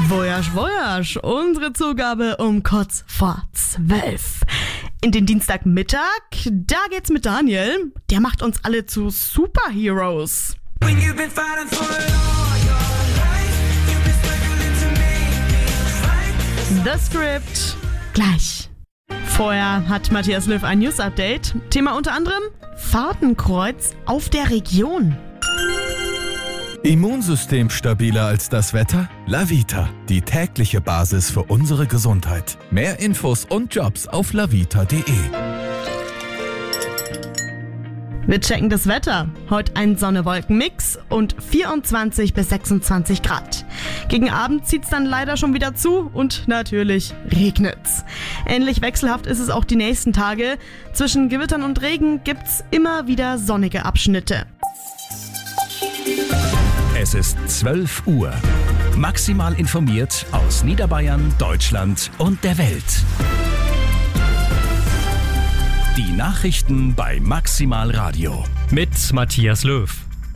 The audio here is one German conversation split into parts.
Voyage, Voyage, unsere Zugabe um kurz vor 12. In den Dienstagmittag, da geht's mit Daniel. Der macht uns alle zu Superheroes. The Script gleich. Vorher hat Matthias Löw ein News-Update. Thema unter anderem Fadenkreuz auf der Region. Immunsystem stabiler als das Wetter? Lavita, die tägliche Basis für unsere Gesundheit. Mehr Infos und Jobs auf lavita.de. Wir checken das Wetter. Heute ein Sonne-Wolken-Mix und 24 bis 26 Grad. Gegen Abend zieht's dann leider schon wieder zu und natürlich regnet's. Ähnlich wechselhaft ist es auch die nächsten Tage. Zwischen Gewittern und Regen gibt's immer wieder sonnige Abschnitte. Es ist 12 Uhr. Maximal informiert aus Niederbayern, Deutschland und der Welt. Die Nachrichten bei Maximal Radio. Mit Matthias Löw.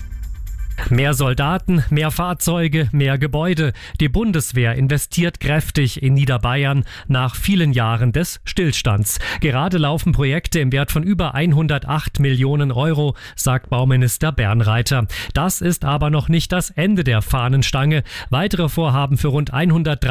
Mehr Soldaten, mehr Fahrzeuge, mehr Gebäude. Die Bundeswehr investiert kräftig in Niederbayern nach vielen Jahren des Stillstands. Gerade laufen Projekte im Wert von über 108 Millionen Euro, sagt Bauminister Bernreiter. Das ist aber noch nicht das Ende der Fahnenstange. Weitere Vorhaben für rund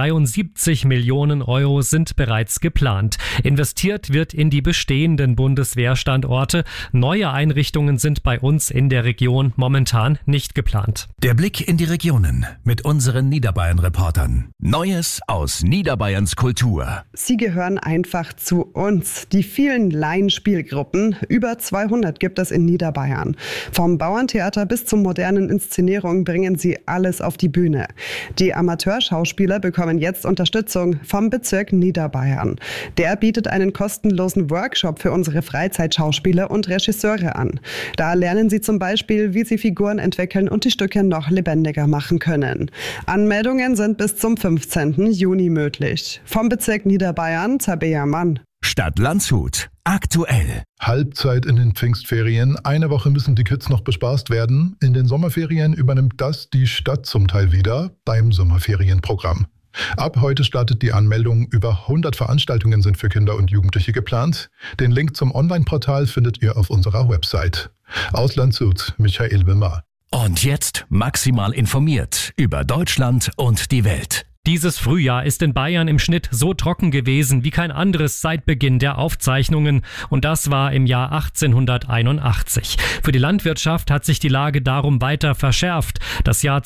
173 Millionen Euro sind bereits geplant. Investiert wird in die bestehenden Bundeswehrstandorte. Neue Einrichtungen sind bei uns in der Region momentan nicht geplant. Der Blick in die Regionen mit unseren Niederbayern-Reportern. Neues aus Niederbayerns Kultur. Sie gehören einfach zu uns. Die vielen Laienspielgruppen, über 200 gibt es in Niederbayern. Vom Bauerntheater bis zur modernen Inszenierung bringen sie alles auf die Bühne. Die Amateurschauspieler bekommen jetzt Unterstützung vom Bezirk Niederbayern. Der bietet einen kostenlosen Workshop für unsere Freizeitschauspieler und Regisseure an. Da lernen sie zum Beispiel, wie sie Figuren entwickeln und die Stücke noch lebendiger machen können. Anmeldungen sind bis zum 15. Juni möglich. Vom Bezirk Niederbayern, Tabea Mann. Stadt Landshut. Aktuell. Halbzeit in den Pfingstferien. Eine Woche müssen die Kids noch bespaßt werden. In den Sommerferien übernimmt das die Stadt zum Teil wieder beim Sommerferienprogramm. Ab heute startet die Anmeldung. Über 100 Veranstaltungen sind für Kinder und Jugendliche geplant. Den Link zum Online-Portal findet ihr auf unserer Website. Aus Landshut, Michael Wimmer. Und jetzt maximal informiert über Deutschland und die Welt. Dieses Frühjahr ist in Bayern im Schnitt so trocken gewesen wie kein anderes seit Beginn der Aufzeichnungen. Und das war im Jahr 1881. Für die Landwirtschaft hat sich die Lage darum weiter verschärft. Das Jahr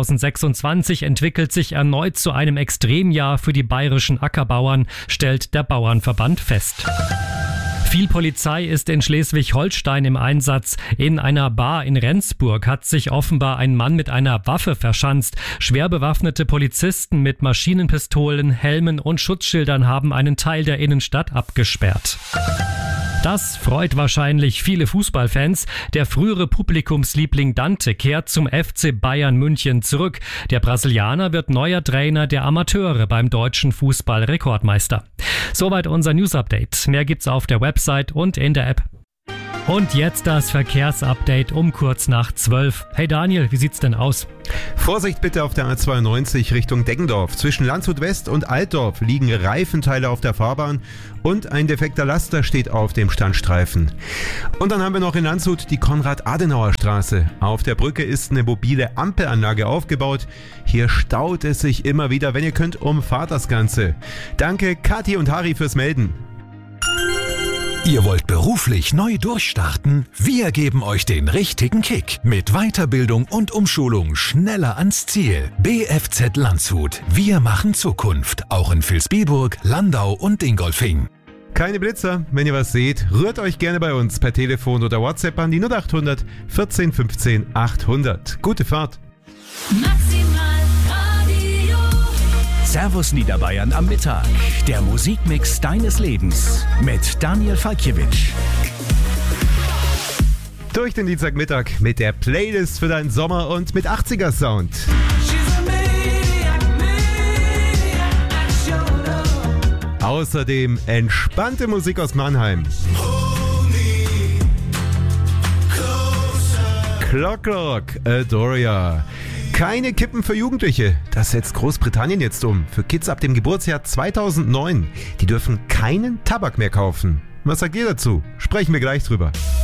2026 entwickelt sich erneut zu einem Extremjahr für die bayerischen Ackerbauern, stellt der Bauernverband fest. Viel Polizei ist in Schleswig-Holstein im Einsatz. In einer Bar in Rendsburg hat sich offenbar ein Mann mit einer Waffe verschanzt. Schwer bewaffnete Polizisten mit Maschinenpistolen, Helmen und Schutzschildern haben einen Teil der Innenstadt abgesperrt. Das freut wahrscheinlich viele Fußballfans. Der frühere Publikumsliebling Dante kehrt zum FC Bayern München zurück. Der Brasilianer wird neuer Trainer der Amateure beim deutschen Fußball-Rekordmeister. Soweit unser News-Update. Mehr gibt's auf der Website und in der App. Und jetzt das Verkehrsupdate um kurz nach 12. Hey Daniel, wie sieht's denn aus? Vorsicht bitte auf der A92 Richtung Deggendorf. Zwischen Landshut West und Altdorf liegen Reifenteile auf der Fahrbahn und ein defekter Laster steht auf dem Standstreifen. Und dann haben wir noch in Landshut die Konrad-Adenauer-Straße. Auf der Brücke ist eine mobile Ampelanlage aufgebaut. Hier staut es sich immer wieder. Wenn ihr könnt, umfahrt das Ganze. Danke Kathi und Harry fürs Melden. Ihr wollt beruflich neu durchstarten? Wir geben euch den richtigen Kick. Mit Weiterbildung und Umschulung schneller ans Ziel. BFZ Landshut. Wir machen Zukunft. Auch in Vilsbiburg, Landau und Dingolfing. Keine Blitzer. Wenn ihr was seht, rührt euch gerne bei uns per Telefon oder WhatsApp an die 0800 14 15 800. Gute Fahrt. Servus Niederbayern am Mittag. Der Musikmix deines Lebens mit Daniel Falkiewicz. Durch den Dienstagmittag mit der Playlist für deinen Sommer und mit 80er Sound. Außerdem entspannte Musik aus Mannheim. Clock, Adoria. Keine Kippen für Jugendliche. Das setzt Großbritannien jetzt um. Für Kids ab dem Geburtsjahr 2009. Die dürfen keinen Tabak mehr kaufen. Was sagt ihr dazu? Sprechen wir gleich drüber.